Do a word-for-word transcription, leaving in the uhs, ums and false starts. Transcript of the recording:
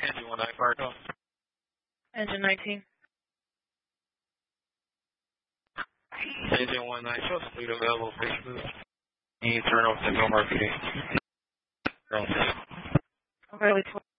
engine one nine, fire call. Engine nineteen. Engine one nine, show speed available, fish boost. You need to turn off the no marketing. Okay,